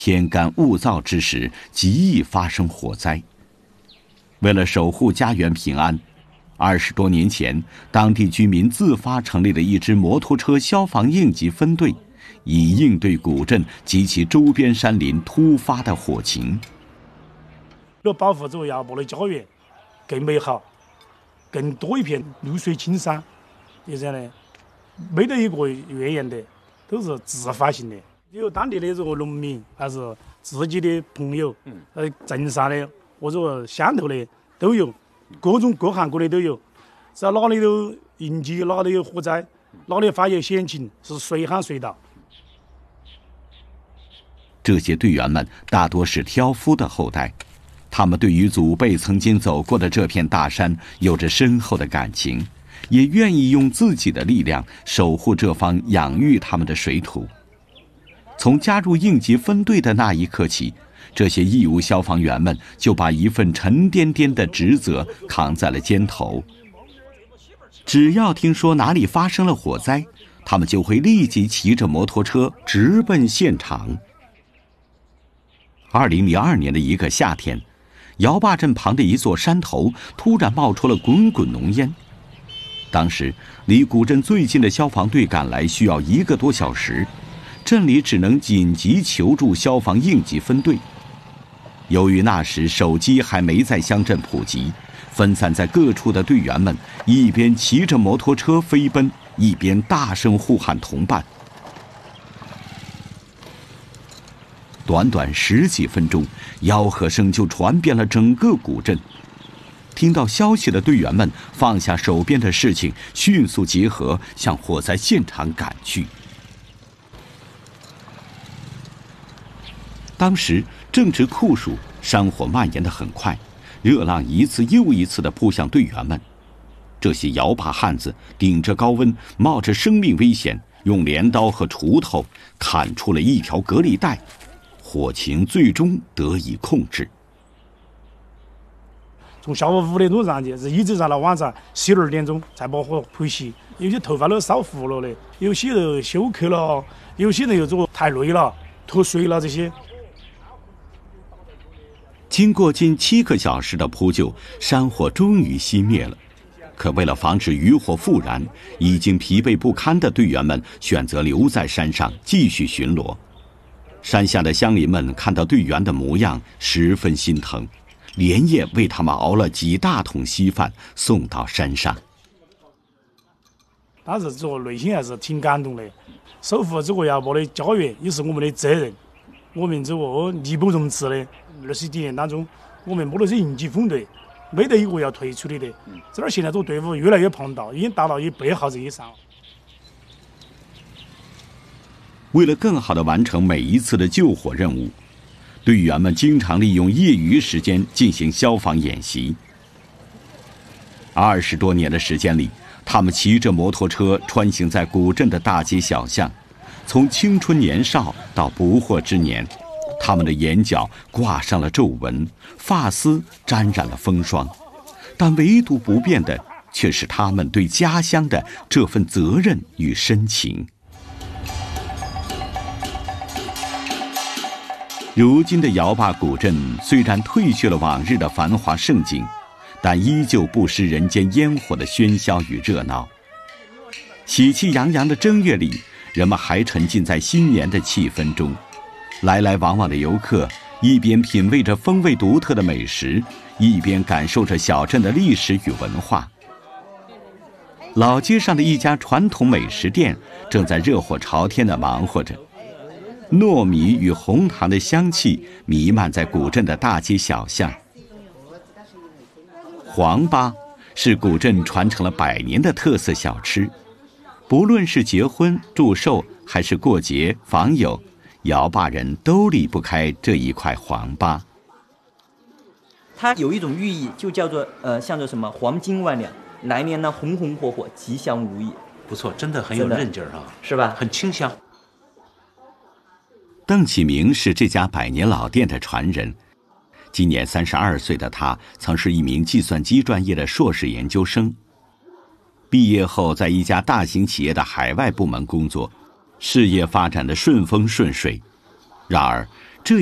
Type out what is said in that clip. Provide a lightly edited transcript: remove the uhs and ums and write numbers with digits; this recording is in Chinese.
天干物燥之时，极易发生火灾。为了守护家园平安，20多年前，当地居民自发成立了一支摩托车消防应急分队，以应对古镇及其周边山林突发的火情。 要保护这个瑶坝的家园更美好，更多一片绿水青山，就这样的，没得一个怨言的，都是自发性的。有当地的这个农民，还是自己的朋友，镇上的或者乡头的都有，各种各行各业都有。只要哪里有应急，哪里有火灾，哪里发现险情，是随喊随到。 这些队员们大多是挑夫的后代，他们对于祖辈曾经走过的这片大山有着深厚的感情，也愿意用自己的力量守护这方养育他们的水土。从加入应急分队的那一刻起，这些义务消防员们就把一份沉甸甸的职责扛在了肩头。只要听说哪里发生了火灾，他们就会立即骑着摩托车直奔现场。2002年的一个夏天，瑶坝镇旁的一座山头突然冒出了滚滚浓烟。当时离古镇最近的消防队赶来需要1个多小时，镇里只能紧急求助消防应急分队。由于那时手机还没在乡镇普及，分散在各处的队员们一边骑着摩托车飞奔，一边大声呼喊同伴。短短10几分钟，吆喝声就传遍了整个古镇。听到消息的队员们放下手边的事情，迅速集合，向火灾现场赶去。当时正值酷暑，山火蔓延得很快，热浪一次又一次地扑向队员们。这些摇把汉子顶着高温，冒着生命危险，用镰刀和锄头砍出了一条隔离带，火情最终得以控制。 从下午5点钟上去，是一直上到晚上12点钟才把火扑熄。有些头发都烧糊了的，有些人休克了，有些人又做太累了脱水了这些。 经过近7个小时的扑救，山火终于熄灭了。可为了防止余火复燃，已经疲惫不堪的队员们选择留在山上继续巡逻。山下的乡邻们看到队员的模样，十分心疼，连夜为他们熬了几大桶稀饭送到山上。 当时这个内心还是挺感动的，守护这个瑶坝的家园也是我们的责任。我们这个义不容辞的，20几年当中，我们摸的是应急分队，没得一个要退出的。这儿现在这个队伍越来越庞大，已经达到100号人以上。 为了更好地完成每一次的救火任务，队员们经常利用业余时间进行消防演习。20多年的时间里，他们骑着摩托车穿行在古镇的大街小巷，从青春年少到不惑之年，他们的眼角挂上了皱纹，发丝沾染了风霜，但唯独不变的却是他们对家乡的这份责任与深情。如今的瑶坝古镇虽然褪去了往日的繁华盛景，但依旧不失人间烟火的喧嚣与热闹。喜气洋洋的正月里，人们还沉浸在新年的气氛中，来来往往的游客一边品味着风味独特的美食，一边感受着小镇的历史与文化。老街上的一家传统美食店正在热火朝天地忙活着，糯米与红糖的香气弥漫在古镇的大街小巷。黄粑是古镇传承了100年的特色小吃，不论是结婚、祝寿还是过节、访友，瑶坝人都离不开这一块黄粑。 它有一种寓意，就叫做像着什么黄金万两，来年呢红红火火，吉祥如意。 不错，真的很有韧劲儿啊， 是吧？ 很清香。 邓启明是这家100年老店的传人，今年32岁的他曾是一名计算机专业的硕士研究生，毕业后在一家大型企业的海外部门工作，事业发展的顺风顺水。然而